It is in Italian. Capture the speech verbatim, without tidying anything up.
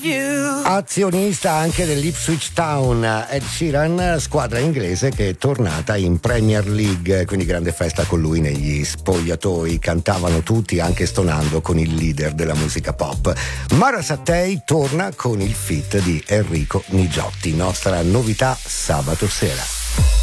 Azionista anche dell'Ipswich Town, Ed Sheeran, squadra inglese che è tornata in Premier League, quindi grande festa con lui negli spogliatoi, cantavano tutti anche stonando con il leader della musica pop. Mara Sattei torna con il feat di Enrico Nigiotti, nostra novità sabato sera.